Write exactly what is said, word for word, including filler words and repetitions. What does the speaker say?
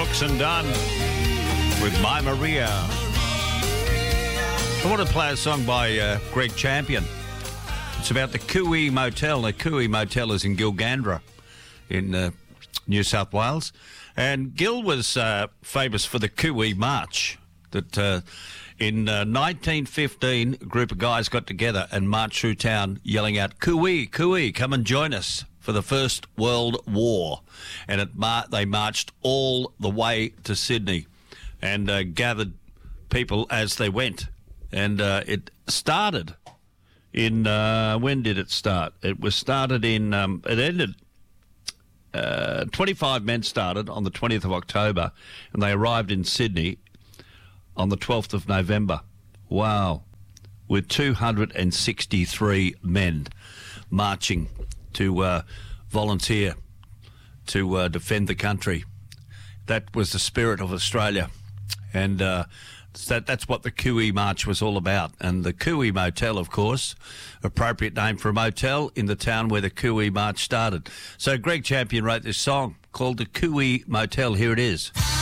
Oxen Dunn with My Maria. I want to play a song by uh, Greg Champion. It's about the Cooee Motel. The Cooee Motel is in Gilgandra in uh, New South Wales. And Gil was uh, famous for the Cooee March that uh, in uh, nineteen fifteen, a group of guys got together and marched through town yelling out, Cooee, Cooee, come and join us for the First World War. And it mar- they marched all the way to Sydney and uh, gathered people as they went. And uh, it started in, uh, when did it start? It was started in, um, it ended, uh, twenty-five men started on the twentieth of October, and they arrived in Sydney on the twelfth of November. Wow. With two hundred sixty-three men marching to uh, volunteer to uh, defend the country. That was the spirit of Australia. And uh, that, that's what the Cooee March was all about. And the Cooee Motel, of course, appropriate name for a motel in the town where the Cooee March started. So Greg Champion wrote this song called the Cooee Motel. Here it is.